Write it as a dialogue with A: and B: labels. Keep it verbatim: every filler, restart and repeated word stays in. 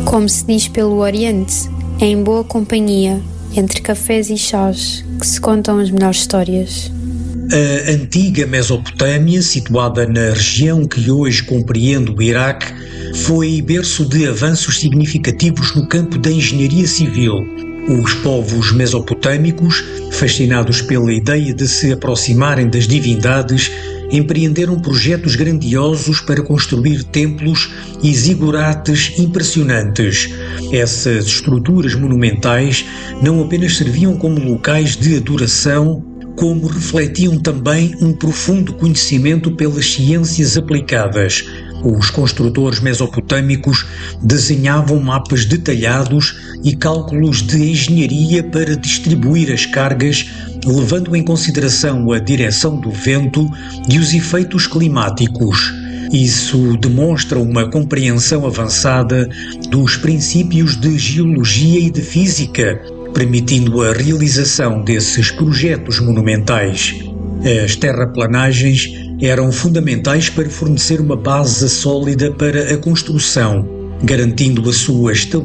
A: Como se diz pelo Oriente, é em boa companhia, entre cafés e chás, que se contam as melhores histórias.
B: A antiga Mesopotâmia, situada na região que hoje compreende o Iraque, foi berço de avanços significativos no campo da engenharia civil. Os povos mesopotâmicos, fascinados pela ideia de se aproximarem das divindades, empreenderam projetos grandiosos para construir templos e zigurates impressionantes. Essas estruturas monumentais não apenas serviam como locais de adoração, como refletiam também um profundo conhecimento pelas ciências aplicadas. Os construtores mesopotâmicos desenhavam mapas detalhados e cálculos de engenharia para distribuir as cargas, levando em consideração a direção do vento e os efeitos climáticos. Isso demonstra uma compreensão avançada dos princípios de geologia e de física, permitindo a realização desses projetos monumentais. As terraplanagens eram fundamentais para fornecer uma base sólida para a construção, garantindo a sua estabilidade